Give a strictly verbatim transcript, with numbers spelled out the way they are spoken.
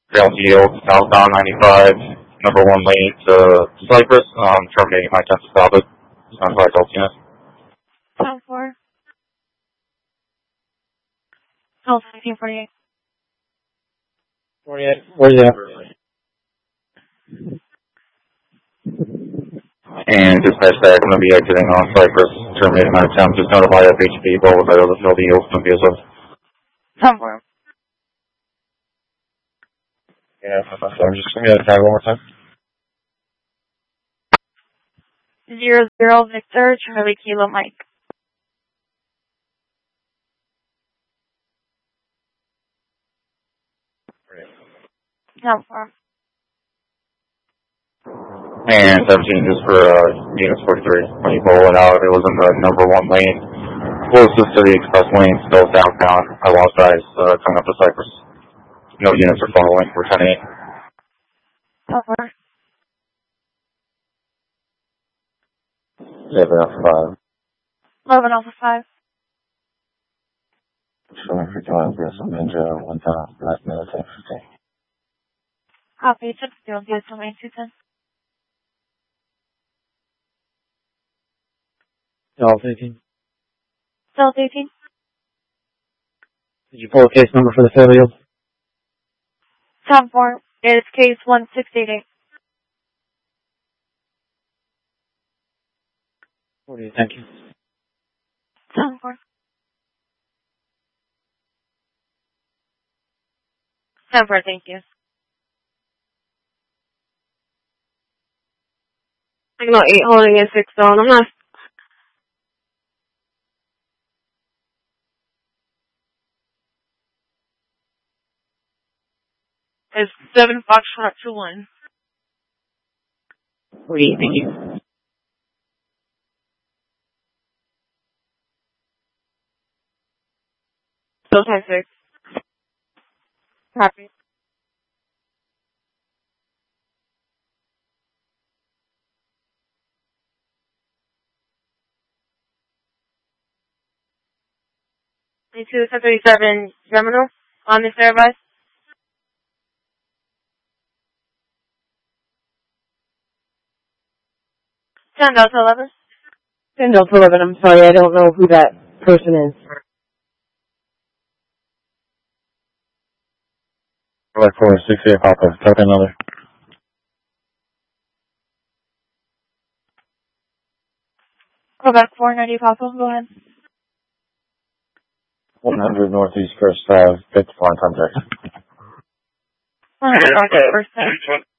Ground yield, southbound ninety-five, number one lane to Cypress, um, terminating my time to stop it. Sounds like Ultimate. Sound four. Oh, fifteen forty-eight. forty-eight. Where's that? And dispatch back, I'm going to be exiting on Cypress, terminating my time. Just notify F H P, but with the field yield, no V S O. Sound four. Yeah, I'm sorry. Just give me that tag one more time. Zero zero Victor, Charlie Kilo Mike. Sound four. And seventeen just for uh, units forty-three. When you pull it out, it was in the number one lane, closest to the express lane, still southbound. I lost eyes uh, coming up to Cypress. No units are following. We're ten eight. Sound four. Seven alpha five. Eleven alpha five. Showing for time, yes, I'm Ninja, one time, last minute, ten fifteen. Copy, six zero zero two eight two ten. Delta eighteen. Delta eighteen. Did you pull a case number for the field yield? Sound four. It's case one six eight eight. forty-eight, thank you. Sound four. Sound four, thank you. Signal eight holding in six zone. I'm not. It's seven Foxtrot two one. forty-eight, thank you. Still ten six. Copy. two seven thirty-seven Gemino on this airbus. ten Delta eleven. ten Delta eleven, I'm sorry, I don't know who that person is. Like four, six, eight, Papa, talk to another. Quebec four ninety Papa, go ahead. one hundred Northeast First Ave, fifty-one contact. one hundred Northeast First Ave.